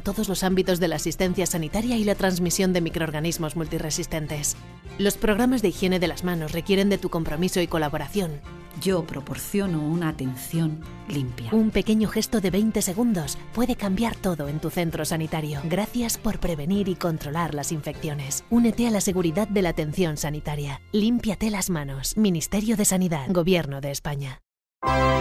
todos los ámbitos de la asistencia sanitaria y la transmisión de microorganismos multiresistentes. Los programas de higiene de las manos requieren de tu compromiso y colaboración. Yo proporciono una atención limpia. Un pequeño gesto de 20 segundos puede cambiar todo en tu centro sanitario. Gracias por prevenir y controlar las infecciones. Únete a la seguridad de la atención sanitaria. Límpiate las manos. Ministerio de Sanidad. Gobierno de España.